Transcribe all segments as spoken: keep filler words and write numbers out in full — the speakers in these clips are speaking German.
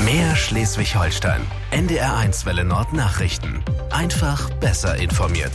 Mehr Schleswig-Holstein. N D R eins Welle Nord Nachrichten. Einfach besser informiert.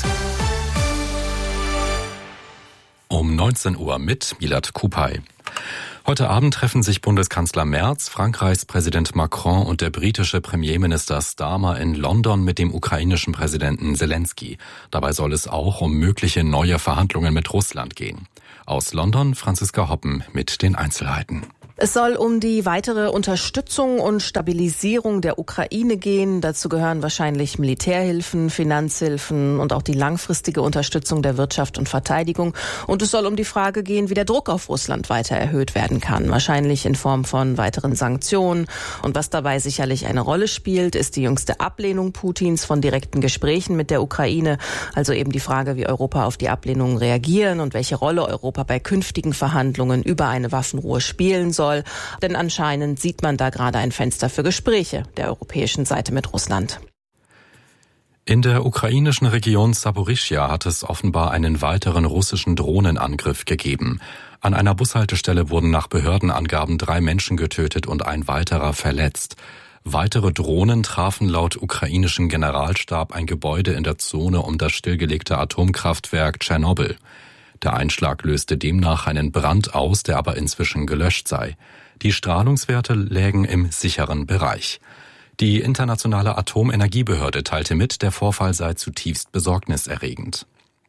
Um neunzehn Uhr mit Milad Kupay. Heute Abend treffen sich Bundeskanzler Merz, Frankreichs Präsident Macron und der britische Premierminister Starmer in London mit dem ukrainischen Präsidenten Zelensky. Dabei soll es auch um mögliche neue Verhandlungen mit Russland gehen. Aus London Franziska Hoppen mit den Einzelheiten. Es soll um die weitere Unterstützung und Stabilisierung der Ukraine gehen. Dazu gehören wahrscheinlich Militärhilfen, Finanzhilfen und auch die langfristige Unterstützung der Wirtschaft und Verteidigung. Und es soll um die Frage gehen, wie der Druck auf Russland weiter erhöht werden kann. Wahrscheinlich in Form von weiteren Sanktionen. Und was dabei sicherlich eine Rolle spielt, ist die jüngste Ablehnung Putins von direkten Gesprächen mit der Ukraine. Also eben die Frage, wie Europa auf die Ablehnung reagieren und welche Rolle Europa bei künftigen Verhandlungen über eine Waffenruhe spielen soll. Denn anscheinend sieht man da gerade ein Fenster für Gespräche der europäischen Seite mit Russland. In der ukrainischen Region Saporischschja hat es offenbar einen weiteren russischen Drohnenangriff gegeben. An einer Bushaltestelle wurden nach Behördenangaben drei Menschen getötet und ein weiterer verletzt. Weitere Drohnen trafen laut ukrainischem Generalstab ein Gebäude in der Zone um das stillgelegte Atomkraftwerk Tschernobyl. Der Einschlag löste demnach einen Brand aus, der aber inzwischen gelöscht sei. Die Strahlungswerte lägen im sicheren Bereich. Die Internationale Atomenergiebehörde teilte mit, der Vorfall sei zutiefst besorgniserregend.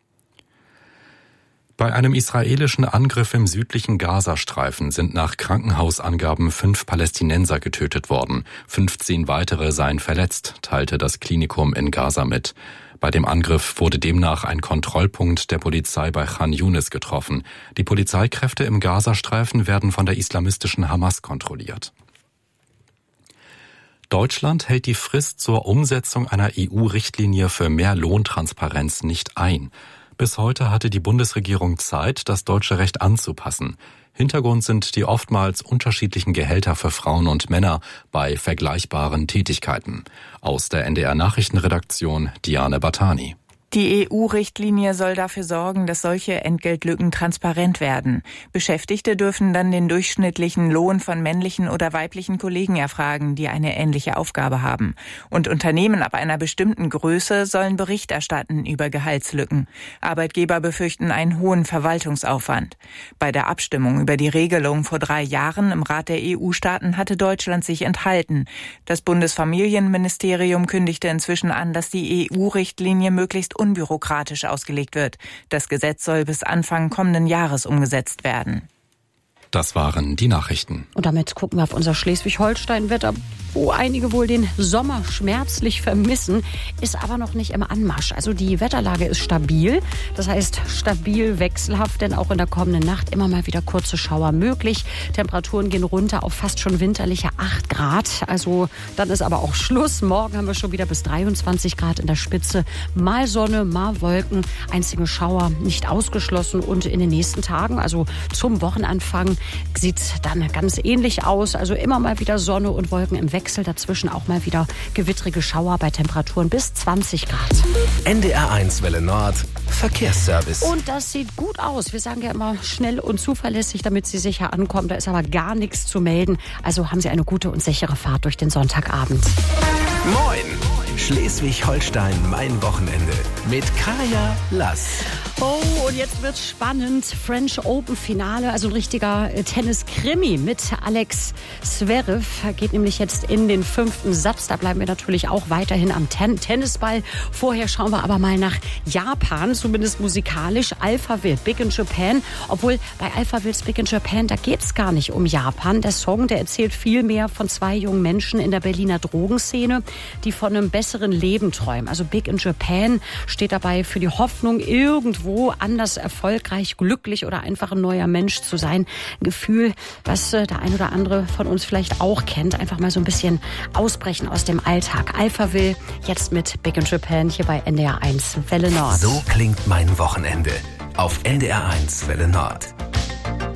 Bei einem israelischen Angriff im südlichen Gazastreifen sind nach Krankenhausangaben fünf Palästinenser getötet worden. fünfzehn weitere seien verletzt, teilte das Klinikum in Gaza mit. Bei dem Angriff wurde demnach ein Kontrollpunkt der Polizei bei Khan Yunis getroffen. Die Polizeikräfte im Gazastreifen werden von der islamistischen Hamas kontrolliert. Deutschland hält die Frist zur Umsetzung einer E U-Richtlinie für mehr Lohntransparenz nicht ein. Bis heute hatte die Bundesregierung Zeit, das deutsche Recht anzupassen. Hintergrund sind die oftmals unterschiedlichen Gehälter für Frauen und Männer bei vergleichbaren Tätigkeiten. Aus der N D R-Nachrichtenredaktion Diane Batani. Die E U-Richtlinie soll dafür sorgen, dass solche Entgeltlücken transparent werden. Beschäftigte dürfen dann den durchschnittlichen Lohn von männlichen oder weiblichen Kollegen erfragen, die eine ähnliche Aufgabe haben. Und Unternehmen ab einer bestimmten Größe sollen Bericht erstatten über Gehaltslücken. Arbeitgeber befürchten einen hohen Verwaltungsaufwand. Bei der Abstimmung über die Regelung vor drei Jahren im Rat der E U-Staaten hatte Deutschland sich enthalten. Das Bundesfamilienministerium kündigte inzwischen an, dass die E U-Richtlinie möglichst unbürokratisch ausgelegt wird. Das Gesetz soll bis Anfang kommenden Jahres umgesetzt werden. Das waren die Nachrichten. Und damit gucken wir auf unser Schleswig-Holstein-Wetter, wo einige wohl den Sommer schmerzlich vermissen, ist aber noch nicht im Anmarsch. Also die Wetterlage ist stabil, das heißt stabil wechselhaft, denn auch in der kommenden Nacht immer mal wieder kurze Schauer möglich. Temperaturen gehen runter auf fast schon winterliche acht Grad. Also dann ist aber auch Schluss. Morgen haben wir schon wieder bis dreiundzwanzig Grad in der Spitze. Mal Sonne, mal Wolken, einzige Schauer nicht ausgeschlossen. Und in den nächsten Tagen, also zum Wochenanfang, sieht es dann ganz ähnlich aus. Also immer mal wieder Sonne und Wolken im Wechsel. Dazwischen auch mal wieder gewittrige Schauer bei Temperaturen bis zwanzig Grad. N D R eins Welle Nord Verkehrsservice. Und das sieht gut aus. Wir sagen ja immer schnell und zuverlässig, damit Sie sicher ankommen. Da ist aber gar nichts zu melden. Also haben Sie eine gute und sichere Fahrt durch den Sonntagabend. Moin! Schleswig-Holstein, mein Wochenende. Mit Kaya Lass. Oh, und jetzt wird's spannend. French Open Finale, also ein richtiger Tennis-Krimi mit Alex Zverev. Geht nämlich jetzt in den fünften Satz. Da bleiben wir natürlich auch weiterhin am Ten- Tennisball. Vorher schauen wir aber mal nach Japan, zumindest musikalisch. Alphaville, Big in Japan. Obwohl bei Alphavilles Big in Japan, da geht's gar nicht um Japan. Der Song, der erzählt viel mehr von zwei jungen Menschen in der Berliner Drogenszene, die von einem besseren Leben träumen. Also Big in Japan steht dabei für die Hoffnung, irgendwo anders erfolgreich, glücklich oder einfach ein neuer Mensch zu sein. Ein Gefühl, was äh, der ein oder andere von uns vielleicht auch kennt. Einfach mal so ein bisschen ausbrechen aus dem Alltag. Alphaville, jetzt mit Big in Japan hier bei N D R eins Welle Nord. So klingt mein Wochenende auf N D R eins Welle Nord.